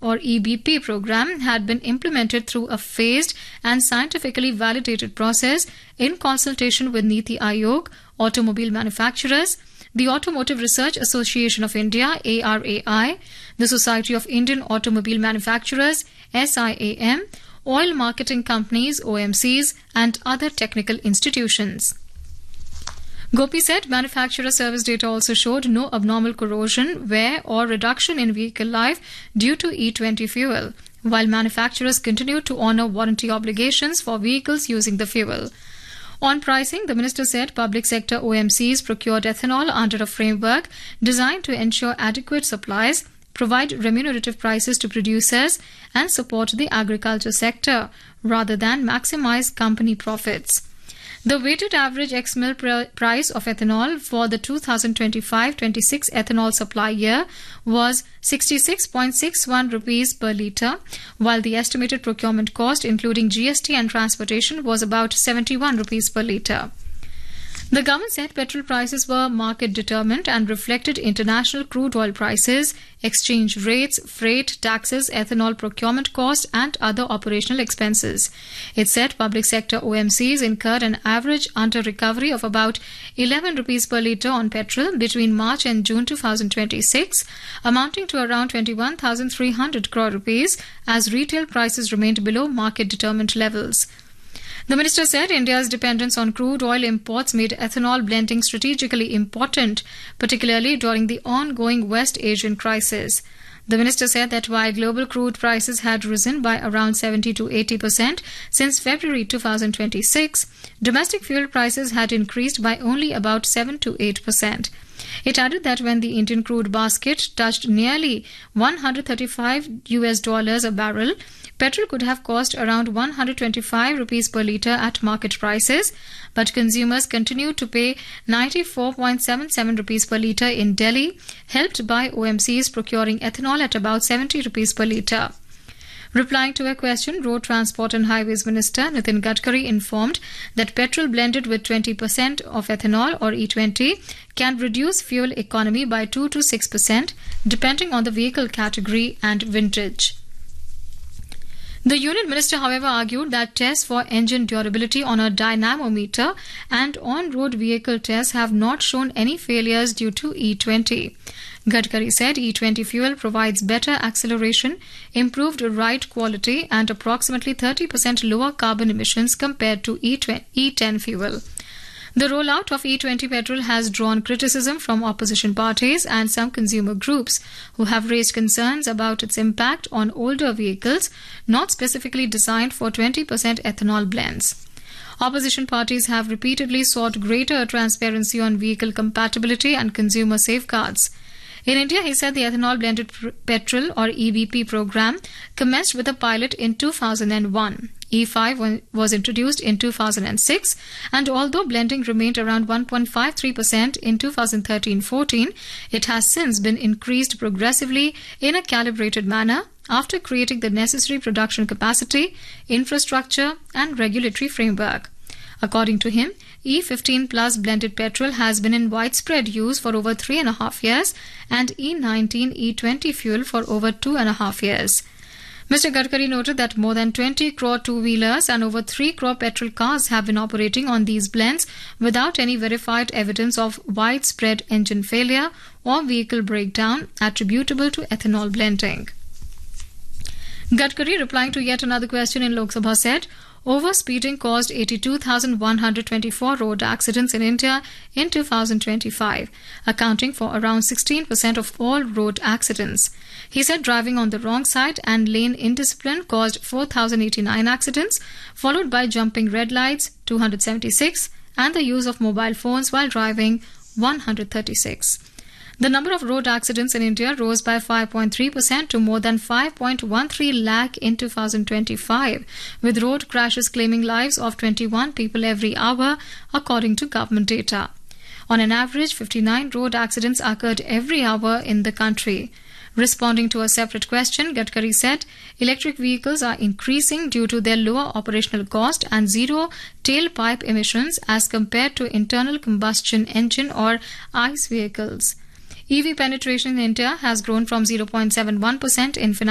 or EBP program had been implemented through a phased and scientifically validated process in consultation with Niti Aayog, automobile manufacturers, the Automotive Research Association of India (ARAI), the Society of Indian Automobile Manufacturers (SIAM), oil marketing companies (OMCs), and other technical institutions. Gopi said manufacturer service data also showed no abnormal corrosion, wear or reduction in vehicle life due to E20 fuel, while manufacturers continued to honour warranty obligations for vehicles using the fuel. On pricing, the minister said public sector OMCs procured ethanol under a framework designed to ensure adequate supplies, provide remunerative prices to producers and support the agriculture sector, rather than maximise company profits. The weighted average ex-mill price of ethanol for the 2025-26 ethanol supply year was 66.61 rupees per litre, while the estimated procurement cost, including GST and transportation, was about 71 rupees per litre. The government said petrol prices were market determined and reflected international crude oil prices, exchange rates, freight, taxes, ethanol procurement cost and other operational expenses. It said public sector OMCs incurred an average under-recovery of about 11 rupees per litre on petrol between March and June 2026, amounting to around 21,300 crore rupees as retail prices remained below market-determined levels. The minister said India's dependence on crude oil imports made ethanol blending strategically important, particularly during the ongoing West Asian crisis. The minister said that while global crude prices had risen by around 70 to 80% since February 2026, domestic fuel prices had increased by only about 7 to 8%. It added that when the Indian crude basket touched nearly $135 a barrel, petrol could have cost around 125 rupees per litre at market prices, but consumers continued to pay 94.77 rupees per litre in Delhi, helped by OMCs procuring ethanol at about 70 rupees per litre. Replying to a question, Road Transport and Highways Minister Nitin Gadkari informed that petrol blended with 20% of ethanol or E20 can reduce fuel economy by 2 to 6% depending on the vehicle category and vintage. The Union Minister, however, argued that tests for engine durability on a dynamometer and on-road vehicle tests have not shown any failures due to E20. Gadkari said E20 fuel provides better acceleration, improved ride quality and approximately 30% lower carbon emissions compared to E10 fuel. The rollout of E20 petrol has drawn criticism from opposition parties and some consumer groups who have raised concerns about its impact on older vehicles not specifically designed for 20% ethanol blends. Opposition parties have repeatedly sought greater transparency on vehicle compatibility and consumer safeguards. In India, he said the ethanol blended petrol or EBP program commenced with a pilot in 2001. E5 was introduced in 2006, and although blending remained around 1.53% in 2013-14, it has since been increased progressively in a calibrated manner after creating the necessary production capacity, infrastructure and regulatory framework. According to him, E15 plus blended petrol has been in widespread use for over 3.5 years and E19 E20 fuel for over 2.5 years. Mr. Gadkari noted that more than 20 crore two-wheelers and over 3 crore petrol cars have been operating on these blends without any verified evidence of widespread engine failure or vehicle breakdown attributable to ethanol blending. Gadkari, replying to yet another question in Lok Sabha, said overspeeding caused 82,124 road accidents in India in 2025, accounting for around 16% of all road accidents. He said driving on the wrong side and lane indiscipline caused 4,089 accidents, followed by jumping red lights, 276, and the use of mobile phones while driving, 136. The number of road accidents in India rose by 5.3% to more than 5.13 lakh in 2025, with road crashes claiming lives of 21 people every hour, according to government data. On an average, 59 road accidents occurred every hour in the country. Responding to a separate question, Gadkari said electric vehicles are increasing due to their lower operational cost and zero tailpipe emissions as compared to internal combustion engine or ICE vehicles. EV penetration in India has grown from 0.71% in